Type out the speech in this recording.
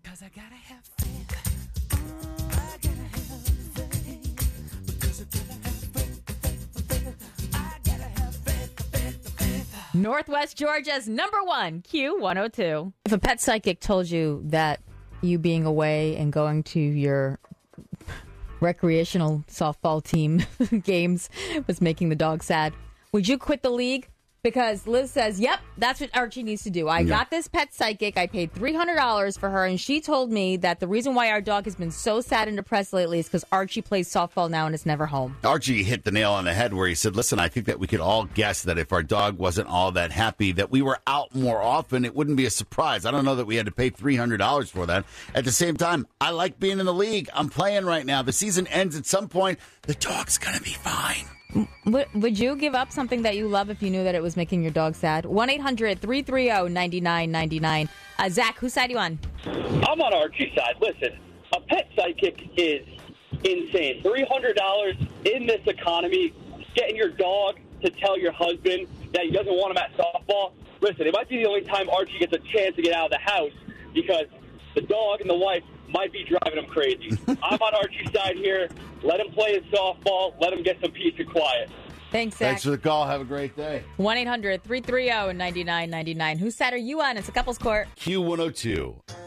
'Cause I gotta have faith. I gotta have faith. Because I gotta have faith. I gotta have faith. Northwest Georgia's number one, Q102. If a pet psychic told you that you being away and going to your recreational softball team games was making the dog sad, would you quit the league? Because Liz says, yep, that's what Archie needs to do. I got this pet psychic. I paid $300 for her, and she told me that the reason why our dog has been so sad and depressed lately is because Archie plays softball now and is never home. Archie hit the nail on the head where he said, listen, I think that we could all guess that if our dog wasn't all that happy, that we were out more often, it wouldn't be a surprise. I don't know that we had to pay $300 for that. At the same time, I like being in the league. I'm playing right now. The season ends at some point. The dog's going to be fine. Would you give up something that you love if you knew that it was making your dog sad? 1-800-330-9999. Zach, whose side are you on? I'm on Archie's side. Listen, a pet psychic is insane. $300 in this economy, getting your dog to tell your husband that he doesn't want him at softball. Listen, it might be the only time Archie gets a chance to get out of the house because the dog and the wife might be driving him crazy. I'm on Archie's side here. Let him play his softball. Let him get some peace and quiet. Thanks, Zach. Thanks for the call. Have a great day. 1-800-330-9999. Whose side are you on? It's a couple's court. Q102.